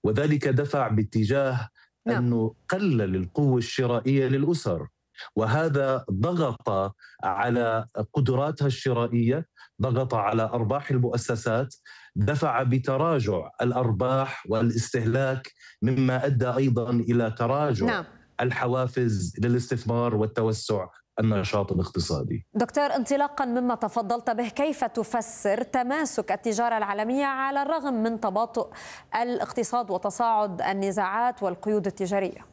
وذلك دفع باتجاه نعم. أنه قلل القوة الشرائية للأسر، وهذا ضغط على قدراتها الشرائية، ضغط على أرباح المؤسسات، دفع بتراجع الأرباح والاستهلاك، مما أدى أيضا إلى تراجع نعم. الحوافز للاستثمار والتوسع النشاط الاقتصادي. دكتور، انطلاقا مما تفضلت به، كيف تفسر تماسك التجارة العالمية على الرغم من تباطؤ الاقتصاد وتصاعد النزاعات والقيود التجارية؟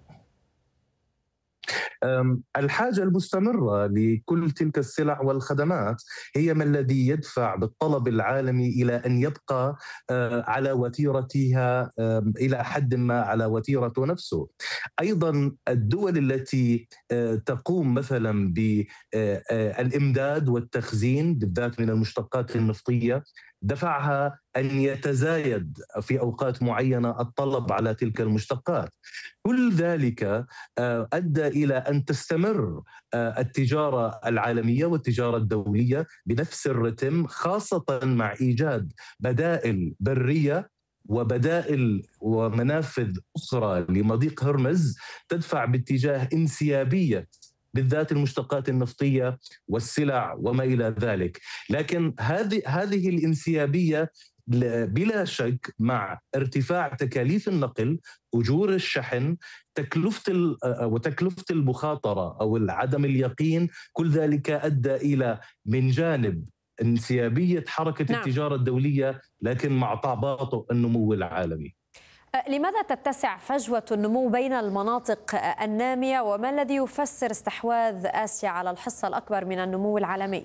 الحاجة المستمرة لكل تلك السلع والخدمات هي ما الذي يدفع بالطلب العالمي إلى أن يبقى على وتيرتها، إلى حد ما على وتيرته نفسه. أيضا الدول التي تقوم مثلا بالإمداد والتخزين بالذات من المشتقات النفطية دفعها أن يتزايد في أوقات معينة الطلب على تلك المشتقات. كل ذلك أدى إلى أن تستمر التجارة العالمية والتجارة الدولية بنفس الرتم، خاصة مع إيجاد بدائل برية وبدائل ومنافذ أخرى لمضيق هرمز تدفع باتجاه انسيابية بالذات المشتقات النفطية والسلع وما إلى ذلك. لكن هذه الانسيابية بلا شك مع ارتفاع تكاليف النقل، أجور الشحن، وتكلفة المخاطرة أو عدم اليقين، كل ذلك أدى إلى من جانب انسيابية حركة نعم. التجارة الدولية، لكن مع تباطؤ النمو العالمي. لماذا تتسع فجوة النمو بين المناطق النامية، وما الذي يفسر استحواذ آسيا على الحصة الأكبر من النمو العالمي؟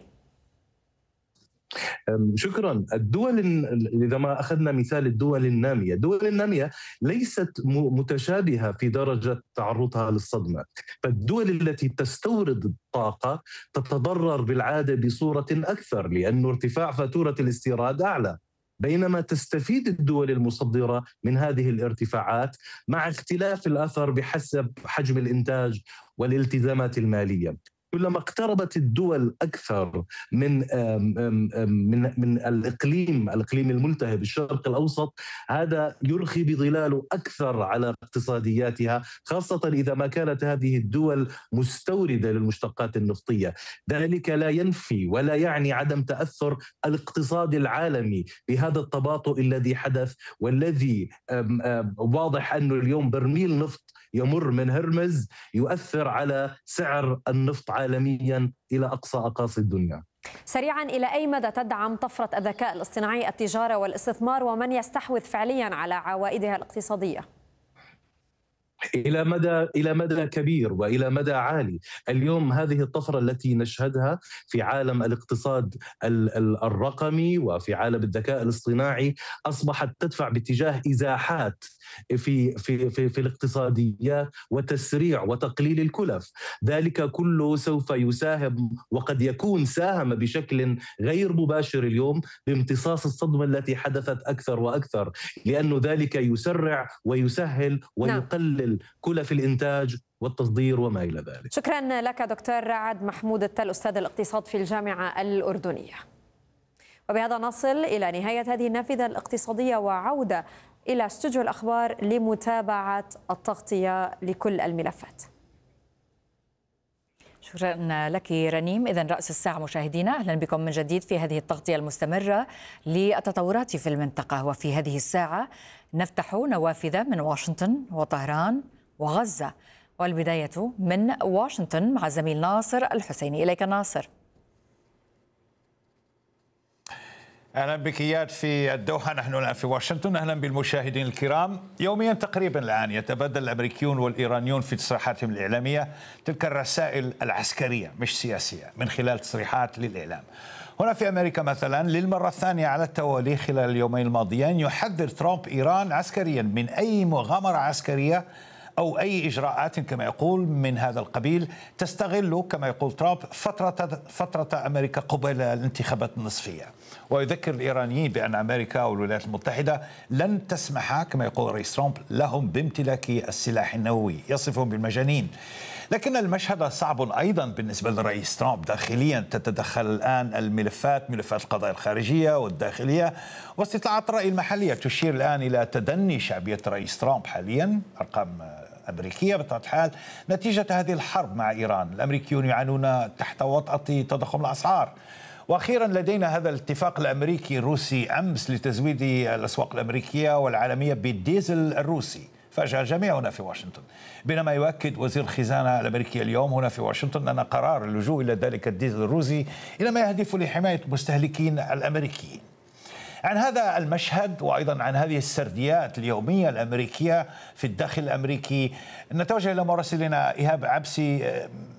شكرا. الدول، إذا ما أخذنا مثال الدول النامية ليست متشابهة في درجة تعرضها للصدمة. فالدول التي تستورد الطاقة تتضرر بالعادة بصورة أكثر لأن ارتفاع فاتورة الاستيراد أعلى، بينما تستفيد الدول المصدرة من هذه الارتفاعات مع اختلاف الأثر بحسب حجم الإنتاج والالتزامات المالية. كلما اقتربت الدول أكثر من الإقليم الملتهب الشرق الأوسط، هذا يرخي بظلاله أكثر على اقتصادياتها، خاصة إذا ما كانت هذه الدول مستوردة للمشتقات النفطية. ذلك لا ينفي ولا يعني عدم تأثر الاقتصاد العالمي بهذا التباطؤ الذي حدث، والذي واضح أنه اليوم برميل نفط يمر من هرمز يؤثر على سعر النفط عالميا إلى أقصى أقاصي الدنيا. سريعا، إلى أي مدى تدعم طفرة الذكاء الاصطناعي التجارة والاستثمار، ومن يستحوذ فعليا على عوائدها الاقتصادية؟ إلى مدى كبير وإلى مدى عالي. اليوم هذه الطفرة التي نشهدها في عالم الاقتصاد الرقمي وفي عالم الذكاء الاصطناعي أصبحت تدفع باتجاه إزاحات في الاقتصاديات وتسريع وتقليل الكلف. ذلك كله سوف يساهم وقد يكون ساهم بشكل غير مباشر اليوم بامتصاص الصدمة التي حدثت أكثر وأكثر، لأن ذلك يسرع ويسهل ويقلل كلف الإنتاج والتصدير وما إلى ذلك. شكرا لك دكتور رعد محمود التل، أستاذ الاقتصاد في الجامعة الأردنية. وبهذا نصل إلى نهاية هذه النافذة الاقتصادية، وعودة إلى استوديو الأخبار لمتابعة التغطية لكل الملفات. شكرا لك رنيم. إذن رأس الساعة مشاهدينا، أهلا بكم من جديد في هذه التغطية المستمرة للتطورات في المنطقة. وفي هذه الساعة نفتح نوافذ من واشنطن وطهران وغزة، والبداية من واشنطن مع الزميل ناصر الحسيني. إليك ناصر. أهلا بك إياد في الدوحة، نحن الآن في واشنطن. أهلا بالمشاهدين الكرام. يوميا تقريبا الآن يتبادل الأمريكيون والإيرانيون في تصريحاتهم الإعلامية تلك الرسائل العسكرية مش سياسية من خلال تصريحات للإعلام. هنا في أمريكا مثلا للمرة الثانية على التوالي خلال اليومين الماضيين يحذر ترامب إيران عسكريا من أي مغامرة عسكرية أو أي إجراءات كما يقول من هذا القبيل تستغل كما يقول ترامب فترة أمريكا قبل الانتخابات النصفية. ويذكر الإيرانيين بأن أمريكا والولايات المتحدة لن تسمح كما يقول رئيس ترامب لهم بامتلاك السلاح النووي، يصفهم بالمجانين. لكن المشهد صعب أيضا بالنسبة للرئيس ترامب داخليا. تتدخل الآن الملفات، ملفات القضايا الخارجية والداخلية، واستطلاعات الرأي المحلية تشير الآن إلى تدني شعبية الرئيس ترامب حاليا، أرقام أمريكية بطبيعة الحال نتيجة هذه الحرب مع إيران. الأمريكيون يعانون تحت وطأة تضخم الأسعار. وأخيرا لدينا هذا الاتفاق الأمريكي الروسي أمس لتزويد الأسواق الأمريكية والعالمية بالديزل الروسي. فاجأ الجميع هنا في واشنطن، بينما يؤكد وزير الخزانة الأمريكي اليوم هنا في واشنطن أن قرار اللجوء إلى ذلك الديزل الروسي إنما يهدف لحماية المستهلكين الأمريكيين. عن هذا المشهد وأيضا عن هذه السرديات اليومية الأمريكية في الداخل الأمريكي نتوجه إلى مراسلنا إيهاب عبسي.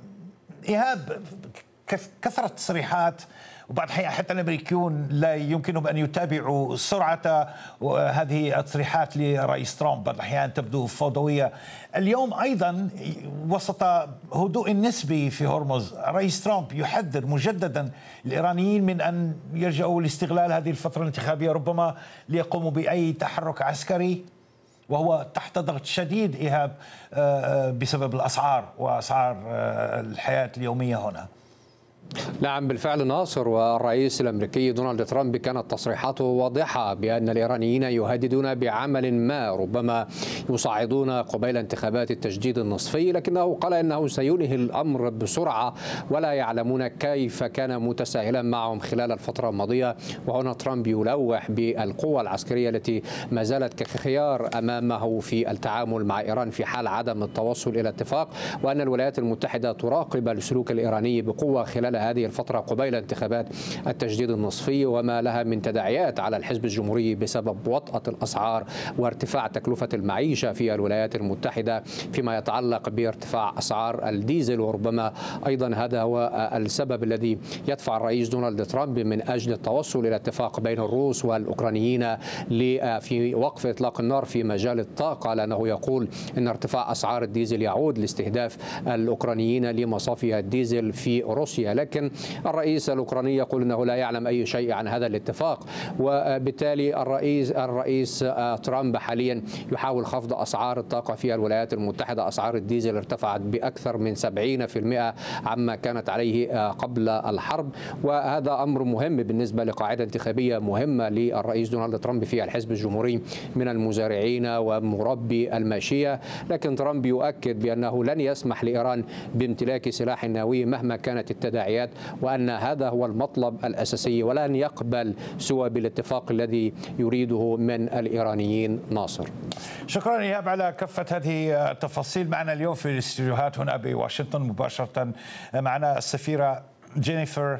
إيهاب، كثرة تصريحات وبعض الأحيان حتى الأمريكيون لا يمكنهم أن يتابعوا سرعة هذه التصريحات لرئيس ترامب، بعض الأحيان تبدو فوضوية. اليوم أيضا وسط هدوء نسبي في هرمز، رئيس ترامب يحذر مجددا الإيرانيين من أن يلجأوا لاستغلال هذه الفترة الانتخابية ربما ليقوموا بأي تحرك عسكري، وهو تحت ضغط شديد إيهاب بسبب الأسعار وأسعار الحياة اليومية هنا. نعم بالفعل ناصر، والرئيس الأمريكي دونالد ترامب كانت تصريحاته واضحة بأن الإيرانيين يهددون بعمل ما ربما يصعدون قبيل انتخابات التجديد النصفي، لكنه قال أنه سينهي الأمر بسرعة ولا يعلمون كيف. كان متساهلا معهم خلال الفترة الماضية. وهنا ترامب يلوح بالقوة العسكرية التي ما زالت كخيار أمامه في التعامل مع إيران في حال عدم التوصل إلى اتفاق، وأن الولايات المتحدة تراقب السلوك الإيراني بقوة خلال هذه الفترة قبيل انتخابات التجديد النصفي، وما لها من تداعيات على الحزب الجمهوري بسبب وطأة الأسعار وارتفاع تكلفة المعيشة في الولايات المتحدة فيما يتعلق بارتفاع أسعار الديزل. وربما أيضا هذا هو السبب الذي يدفع الرئيس دونالد ترامب من أجل التوصل إلى اتفاق بين الروس والأوكرانيين في وقف إطلاق النار في مجال الطاقة، لأنه يقول أن ارتفاع أسعار الديزل يعود لاستهداف الأوكرانيين لمصافي الديزل في روسيا. لكن الرئيس الأوكراني يقول أنه لا يعلم أي شيء عن هذا الاتفاق، وبالتالي الرئيس ترامب حاليا يحاول خفض أسعار الطاقة في الولايات المتحدة. أسعار الديزل ارتفعت بأكثر من 70% عما كانت عليه قبل الحرب، وهذا أمر مهم بالنسبة لقاعدة انتخابية مهمة للرئيس دونالد ترامب في الحزب الجمهوري من المزارعين ومربي الماشية. لكن ترامب يؤكد بأنه لن يسمح لإيران بامتلاك سلاح نووي مهما كانت التداعيات، وأن هذا هو المطلب الأساسي، ولن يقبل سوى بالاتفاق الذي يريده من الإيرانيين. ناصر، شكرا إيهاب على كافة هذه التفاصيل. معنا اليوم في الاستديوهات هنا بواشنطن مباشرة معنا السفيرة جينيفر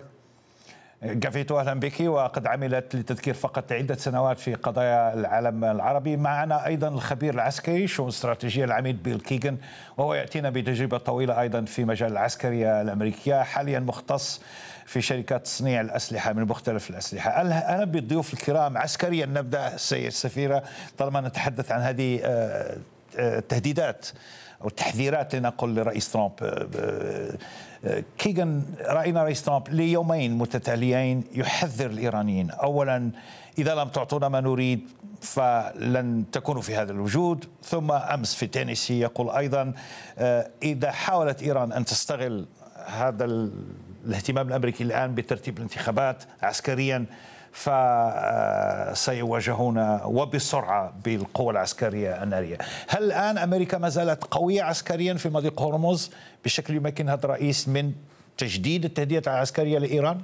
جافيتو، أهلا بك. وقد عملت لتذكير فقط عدة سنوات في قضايا العالم العربي. معنا أيضا الخبير العسكري شؤون استراتيجية العميد بيل كيغان، وهو يأتينا بتجربة طويلة أيضا في مجال العسكرية الأمريكية، حاليا مختص في شركات تصنيع الأسلحة من مختلف الأسلحة. أهلا بالضيوف الكرام. عسكريا نبدأ سيد السفيرة، طالما نتحدث عن هذه التهديدات أو التحذيرات لنقل لرئيس ترامب. كيغان، رأينا رئيس ترامب ليومين متتاليين يحذر الإيرانيين، أولا إذا لم تعطونا ما نريد فلن تكونوا في هذا الوجود، ثم أمس في تينيسي يقول أيضا إذا حاولت إيران أن تستغل هذا الاهتمام الأمريكي الآن بترتيب الانتخابات عسكريا فسيواجهون وبسرعة بالقوة العسكرية النارية. هل الآن أمريكا ما زالت قوية عسكريا في مضيق هرمز بشكل يمكن هذا الرئيس من تجديد التهديدات العسكرية لإيران؟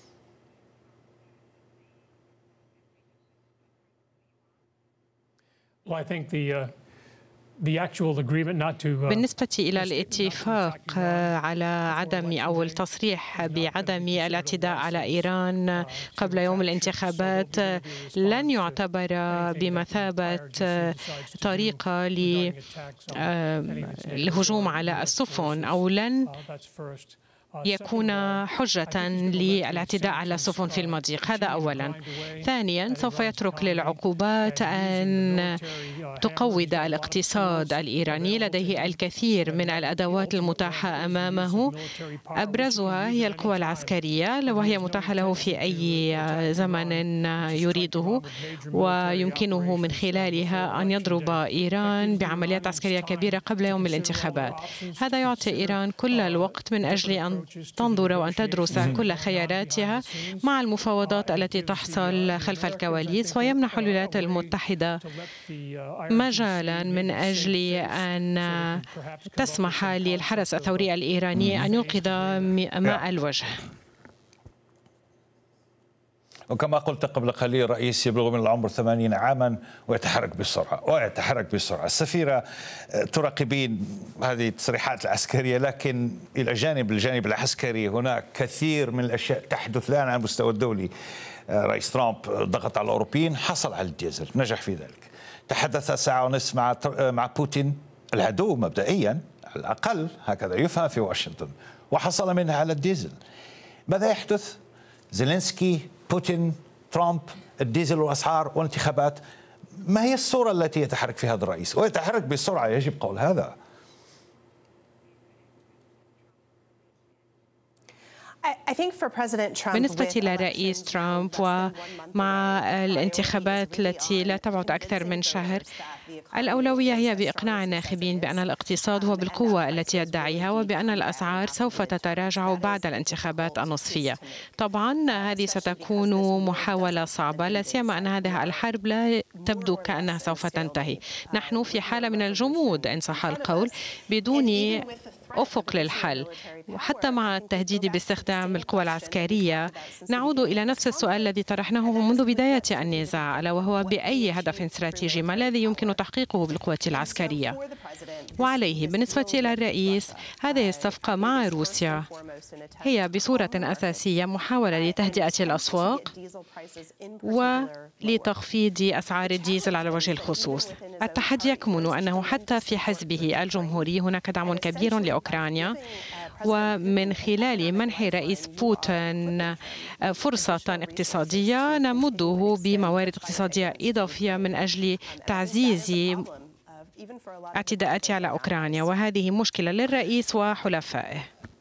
Well, I think بالنسبة إلى الاتفاق على عدم أو التصريح بعدم الاعتداء على إيران قبل يوم الانتخابات لن يعتبر بمثابة طريقة للهجوم على السفن، أو لن يكون حجة للاعتداء على السفن في المضيق. هذا أولا. ثانيا، سوف يترك للعقوبات أن تقوض الاقتصاد الإيراني. لديه الكثير من الأدوات المتاحة أمامه، أبرزها هي القوى العسكرية وهي متاحة له في أي زمن يريده، ويمكنه من خلالها أن يضرب إيران بعمليات عسكرية كبيرة قبل يوم الانتخابات. هذا يعطي إيران كل الوقت من أجل أن تنظر وأن تدرس كل خياراتها مع المفاوضات التي تحصل خلف الكواليس، ويمنح الولايات المتحدة مجالا من أجل أن تسمح للحرس الثوري الإيراني أن ينقذ ماء الوجه. وكما قلت قبل قليل، رئيس يبلغ من العمر 80 عاما ويتحرك بسرعة. السفيرة تراقبين هذه التصريحات العسكرية، لكن إلى الجانب العسكري هناك كثير من الأشياء تحدث الآن على المستوى الدولي. رئيس ترامب ضغط على الأوروبيين، حصل على الديزل، نجح في ذلك. تحدث ساعة ونصف مع بوتين العدو مبدئيا، على الأقل هكذا يفهم في واشنطن، وحصل منها على الديزل. ماذا يحدث؟ زيلينسكي، بوتين، ترامب، الديزل والأسعار والانتخابات. ما هي الصورة التي يتحرك فيها هذا الرئيس؟ ويتحرك بسرعة، يجب قول هذا. بالنسبة للرئيس ترامب ومع الانتخابات التي لا تبعد أكثر من شهر، الأولوية هي بإقناع الناخبين بأن الاقتصاد هو بالقوة التي يدعيها، وبأن الأسعار سوف تتراجع بعد الانتخابات النصفية. طبعا هذه ستكون محاولة صعبة، لا سيما أن هذه الحرب لا تبدو كأنها سوف تنتهي. نحن في حالة من الجمود إن صح القول، بدون أفق للحل، وحتى مع التهديد باستخدام القوى العسكرية نعود إلى نفس السؤال الذي طرحناه منذ بداية النزاع، ألا وهو بأي هدف استراتيجي ما الذي يمكن تحقيقه بالقوة العسكرية؟ وعليه بالنسبة إلى الرئيس، هذه الصفقة مع روسيا هي بصورة أساسية محاولة لتهدئة الأسواق ولتخفيض أسعار الديزل على وجه الخصوص. التحدي يكمن أنه حتى في حزبه الجمهوري هناك دعم كبير لأوكرانيا، ومن خلال منح رئيس بوتين فرصة اقتصادية نمده بموارد اقتصادية إضافية من أجل تعزيز اعتداءاته على أوكرانيا، وهذه مشكلة للرئيس وحلفائه.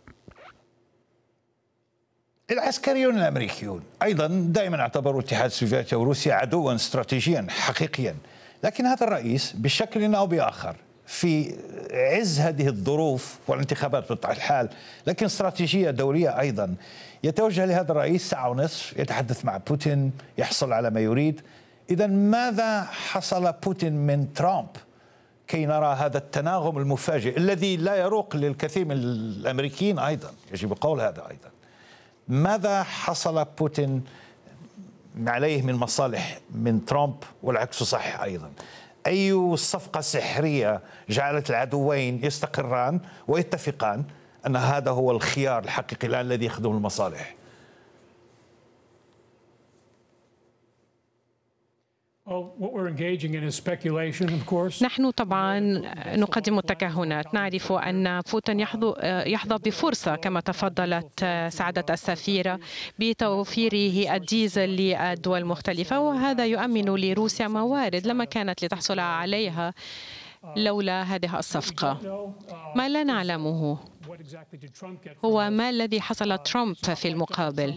العسكريون الأمريكيون أيضا دائما اعتبروا الاتحاد السوفيتي وروسيا عدوا استراتيجيا حقيقيا، لكن هذا الرئيس بشكل أو بآخر في عز هذه الظروف والانتخابات بطبيعة الحال، لكن استراتيجية دولية أيضا، يتوجه لهذا الرئيس ساعة ونصف يتحدث مع بوتين، يحصل على ما يريد. إذا ماذا حصل بوتين من ترامب كي نرى هذا التناغم المفاجئ الذي لا يروق للكثير من الأمريكيين أيضا؟ يجب قول هذا أيضا. ماذا حصل بوتين عليه من مصالح من ترامب والعكس صحيح أيضا؟ أي صفقة سحرية جعلت العدوين يستقران ويتفقان أن هذا هو الخيار الحقيقي الآن الذي يخدم المصالح؟ نحن طبعا نقدم التكهنات. نعرف أن بوتين يحظى بفرصة كما تفضلت سعادة السفيرة بتوفيره الديزل للدول المختلفة، وهذا يؤمن لروسيا موارد لما كانت لتحصل عليها لولا هذه الصفقة. ما لا نعلمه هو ما الذي حصل ترامب في المقابل.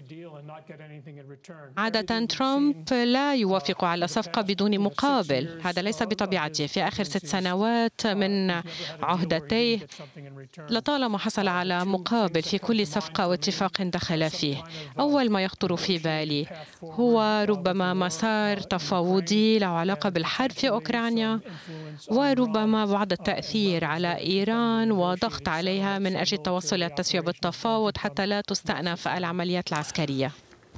عادة ترامب لا يوافق على صفقة بدون مقابل، هذا ليس بطبيعته. في آخر 6 سنوات من عهدتيه لطالما حصل على مقابل في كل صفقة واتفاق دخل فيه. أول ما يخطر في بالي هو ربما مسار تفاوضي له علاقة بالحرب في أوكرانيا، وربما بعض التأثير على إيران وضغط عليها من أجل التوصل إلى التسوية بالتفاوض حتى لا تستأنف العمليات العسكرية.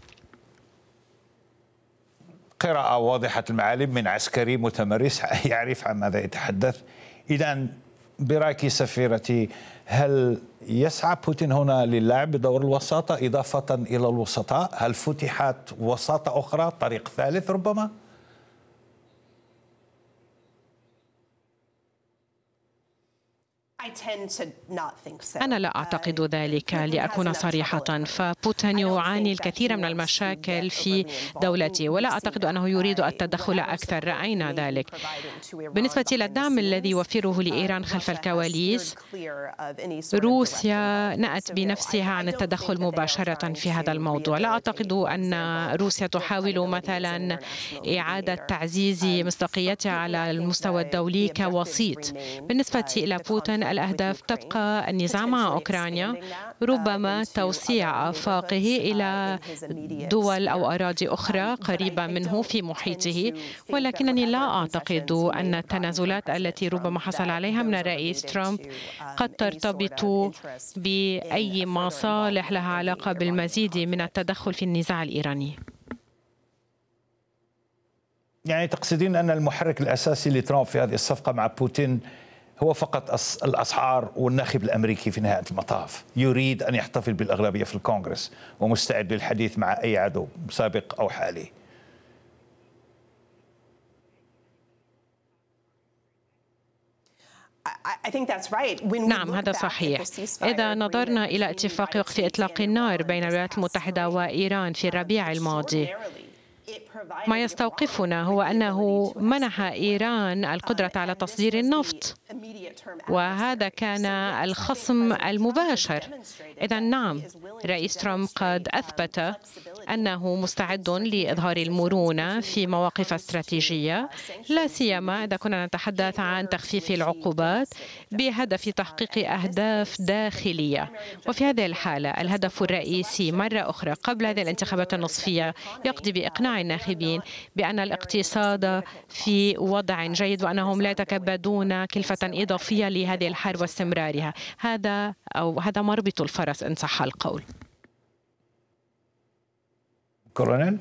قراءة واضحة المعالم من عسكري متمرس يعرف عن ماذا يتحدث. إذن برأيك سفيرتي، هل يسعى بوتين هنا للعب بدور الوساطة إضافة إلى الوسطاء؟ هل فتحت وساطة أخرى، طريق ثالث ربما؟ أنا لا أعتقد ذلك لأكون صريحة، فبوتين يعاني الكثير من المشاكل في دولته ولا أعتقد أنه يريد التدخل أكثر، رأينا ذلك. بالنسبة إلى الدعم الذي يوفره لإيران خلف الكواليس، روسيا نأت بنفسها عن التدخل مباشرة في هذا الموضوع. لا أعتقد أن روسيا تحاول مثلا إعادة تعزيز مصداقيتها على المستوى الدولي كوسيط. بالنسبة إلى بوتين الأهداف تبقى النزاع مع أوكرانيا، ربما توسيع آفاقه إلى دول أو أراضي أخرى قريبة منه في محيطه، ولكنني لا أعتقد أن التنازلات التي ربما حصل عليها من الرئيس ترامب قد ترتبط بأي مصالح لها علاقة بالمزيد من التدخل في النزاع الإيراني. يعني تقصدين أن المحرك الأساسي لترامب في هذه الصفقة مع بوتين هو فقط الأسعار والناخب الأمريكي في نهاية المطاف، يريد أن يحتفل بالأغلبية في الكونغرس ومستعد للحديث مع أي عدو سابق أو حالي. نعم، هذا صحيح. إذا نظرنا إلى اتفاق وقف إطلاق النار بين الولايات المتحدة وإيران في الربيع الماضي، ما يستوقفنا هو أنه منح إيران القدرة على تصدير النفط، وهذا كان الخصم المباشر. إذن نعم، رئيس ترامب قد أثبت أنه مستعد لإظهار المرونة في مواقف استراتيجية، لا سيما إذا كنا نتحدث عن تخفيف العقوبات بهدف تحقيق أهداف داخلية. وفي هذه الحالة الهدف الرئيسي مرة أخرى قبل هذه الانتخابات النصفية يقضي بإقناع الناخبين بأن الاقتصاد في وضع جيد وأنهم لا يتكبدون كلفة إضافية لهذه الحرب واستمرارها. هذا مربط الفرس إن صح القول. كورونيل؟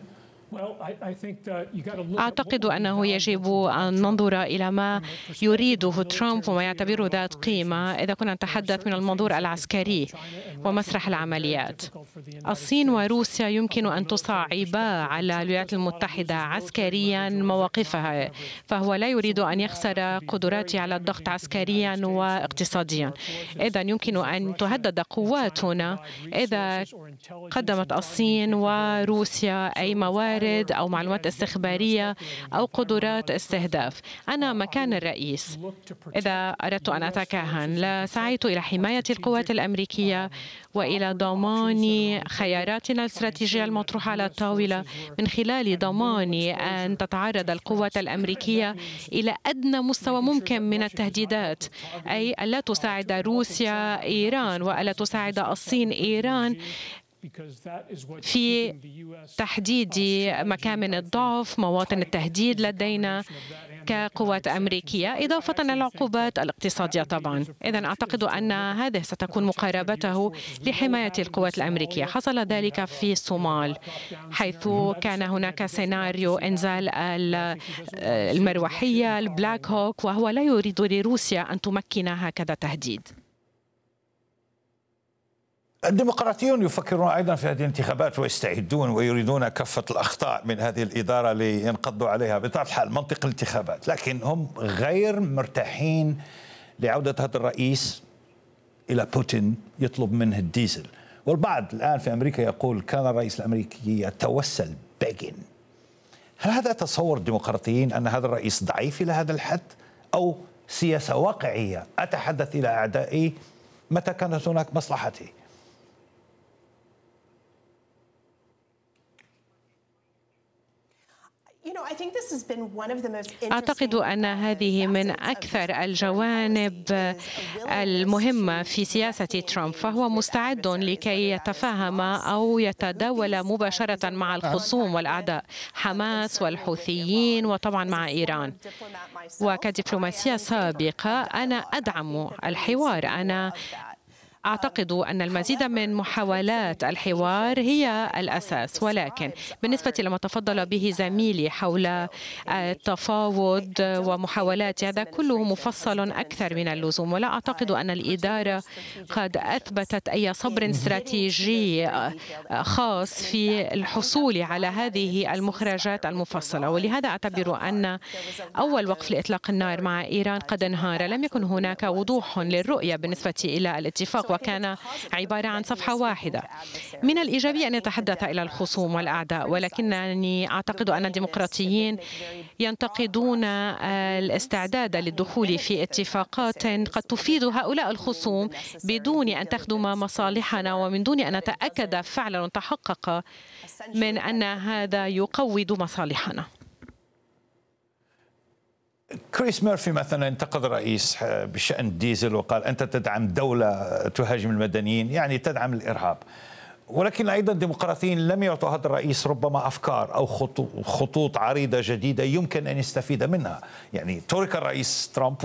أعتقد أنه يجب أن ننظر إلى ما يريده ترامب وما يعتبره ذات قيمة إذا كنا نتحدث من المنظور العسكري ومسرح العمليات. الصين وروسيا يمكن أن تصعبا على الولايات المتحدة عسكريا مواقفها، فهو لا يريد أن يخسر قدراته على الضغط عسكريا واقتصاديا. إذا يمكن أن تهدد قواتنا إذا قدمت الصين وروسيا أي موارد أو معلومات استخبارية أو قدرات استهداف. أنا مكان الرئيس إذا أردت أن أتكهن لسعيت إلى حماية القوات الأمريكية وإلى ضمان خياراتنا الاستراتيجية المطروحة على الطاولة، من خلال ضمان أن تتعرض القوات الأمريكية إلى أدنى مستوى ممكن من التهديدات، أي ألا تساعد روسيا إيران وألا تساعد الصين إيران في تحديد مكامن الضعف، مواطن التهديد لدينا كقوات أمريكية، إضافة إلى العقوبات الاقتصادية طبعا. إذن أعتقد أن هذه ستكون مقاربته لحماية القوات الأمريكية. حصل ذلك في الصومال، حيث كان هناك سيناريو إنزال المروحية البلاك هوك، وهو لا يريد لروسيا أن تمكن هكذا تهديد. الديمقراطيون يفكرون أيضا في هذه الانتخابات ويستعدون ويريدون كافة الأخطاء من هذه الإدارة لينقضوا عليها بطبيعة الحال منطق الانتخابات، لكن هم غير مرتاحين لعودة هذا الرئيس إلى بوتين يطلب منه الديزل. والبعض الآن في أمريكا يقول كان الرئيس الأمريكي يتوسل بيغن. هل هذا تصور الديمقراطيين أن هذا الرئيس ضعيف إلى هذا الحد، أو سياسة واقعية أتحدث إلى أعدائي متى كانت هناك مصلحتي؟ أعتقد أن هذه من أكثر الجوانب المهمة في سياسة ترامب، فهو مستعد لكي يتفاهم أو يتداول مباشرة مع الخصوم والأعداء، حماس والحوثيين وطبعا مع إيران. وكدبلوماسية سابقة أنا أدعم الحوار، أنا أعتقد أن المزيد من محاولات الحوار هي الأساس، ولكن بالنسبة لما تفضل به زميلي حول التفاوض ومحاولات، هذا كله مفصل أكثر من اللزوم، ولا أعتقد أن الإدارة قد أثبتت أي صبر استراتيجي خاص في الحصول على هذه المخرجات المفصلة. ولهذا أعتبر أن أول وقف لإطلاق النار مع إيران قد انهار. لم يكن هناك وضوح للرؤية بالنسبة إلى الاتفاق، وكان عبارة عن صفحة واحدة. من الإيجابي أن يتحدث إلى الخصوم والأعداء، ولكنني أعتقد أن الديمقراطيين ينتقدون الاستعداد للدخول في اتفاقات قد تفيد هؤلاء الخصوم بدون أن تخدم مصالحنا ومن دون أن نتأكد فعلا تحقق من أن هذا يقوض مصالحنا. كريس ميرفي مثلا انتقد الرئيس بشأن الديزل وقال أنت تدعم دولة تهاجم المدنيين، يعني تدعم الإرهاب. ولكن أيضا الديمقراطيين لم يعطوا هذا الرئيس ربما أفكار أو خطوط عريضة جديدة يمكن أن يستفيد منها. يعني ترك الرئيس ترامب